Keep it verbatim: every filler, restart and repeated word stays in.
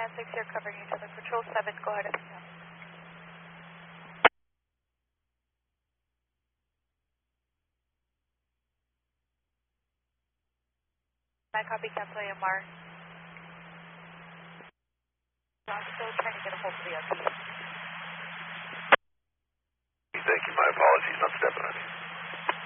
six, you're covering each other. Patrol seven, go ahead and count. I copy cancel A M R. I'm still trying to get a hold of the other.